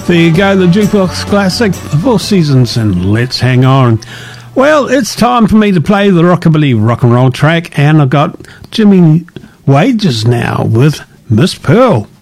There you go, the Jukebox Classic, Four Seasons and Let's Hang On. Well, it's time for me to play the Rockabilly Rock and Roll track, and I've got Jimmy Wages now with Miss Pearl.